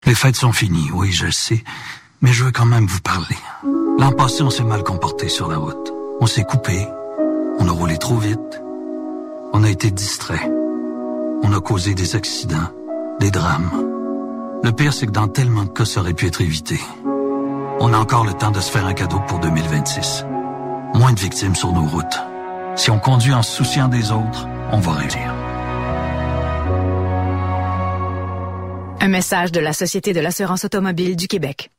Les fêtes sont finies, oui, je le sais, mais je veux quand même vous parler. L'an passé, on s'est mal comporté sur la route. On s'est coupé, on a roulé trop vite, on a été distrait, on a causé des accidents, des drames. Le pire, c'est que dans tellement de cas, ça aurait pu être évité. On a encore le temps de se faire un cadeau pour 2026. Moins de victimes sur nos routes. Si on conduit en se souciant des autres, on va réussir. Un message de la Société de l'assurance automobile du Québec.